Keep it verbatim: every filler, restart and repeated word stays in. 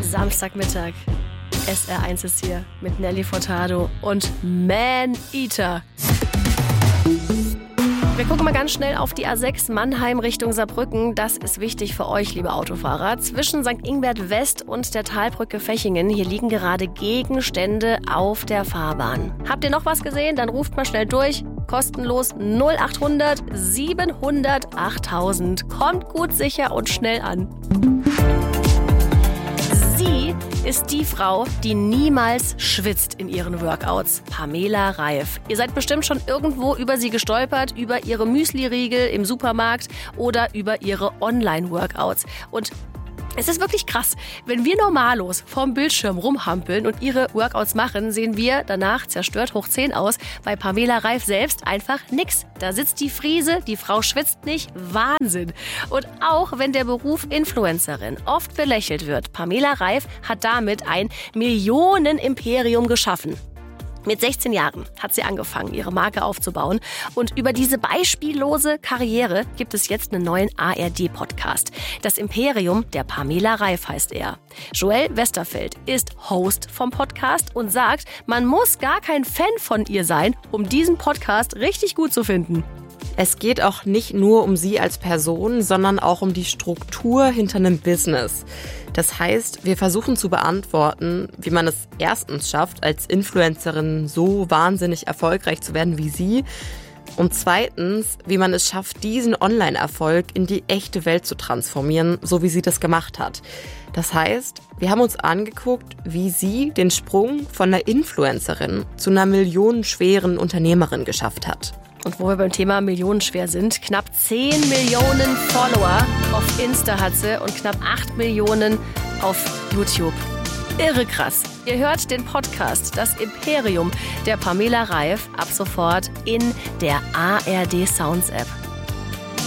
Samstagmittag. S R eins ist hier mit Nelly Furtado und Man Eater. Wir gucken mal ganz schnell auf die A sechs Mannheim Richtung Saarbrücken. Das ist wichtig für euch, liebe Autofahrer. Zwischen Sankt Ingbert West und der Talbrücke Fechingen, hier liegen gerade Gegenstände auf der Fahrbahn. Habt ihr noch was gesehen? Dann ruft mal schnell durch. Kostenlos null acht hundert siebenhundert achttausend. Kommt gut, sicher und schnell an. Sie ist die Frau, die niemals schwitzt in ihren Workouts. Pamela Reif. Ihr seid bestimmt schon irgendwo über sie gestolpert, über ihre Müsli-Riegel im Supermarkt oder über ihre Online-Workouts. Und es ist wirklich krass. Wenn wir normallos vorm Bildschirm rumhampeln und ihre Workouts machen, sehen wir danach zerstört hoch zehn aus. Bei Pamela Reif selbst einfach nix. Da sitzt die Friese, die Frau schwitzt nicht. Wahnsinn. Und auch wenn der Beruf Influencerin oft belächelt wird, Pamela Reif hat damit ein Millionenimperium geschaffen. Mit sechzehn Jahren hat sie angefangen, ihre Marke aufzubauen. Und über diese beispiellose Karriere gibt es jetzt einen neuen A R D-Podcast. Das Imperium der Pamela Reif heißt er. Joel Westerfeld ist Host vom Podcast und sagt, man muss gar kein Fan von ihr sein, um diesen Podcast richtig gut zu finden. Es geht auch nicht nur um sie als Person, sondern auch um die Struktur hinter einem Business. Das heißt, wir versuchen zu beantworten, wie man es erstens schafft, als Influencerin so wahnsinnig erfolgreich zu werden wie sie. Und zweitens, wie man es schafft, diesen Online-Erfolg in die echte Welt zu transformieren, so wie sie das gemacht hat. Das heißt, wir haben uns angeguckt, wie sie den Sprung von einer Influencerin zu einer millionenschweren Unternehmerin geschafft hat. Und wo wir beim Thema millionenschwer sind, knapp zehn Millionen Follower auf Insta hat sie und knapp acht Millionen auf YouTube. Irre krass. Ihr hört den Podcast Das Imperium der Pamela Reif ab sofort in der A R D Sounds App.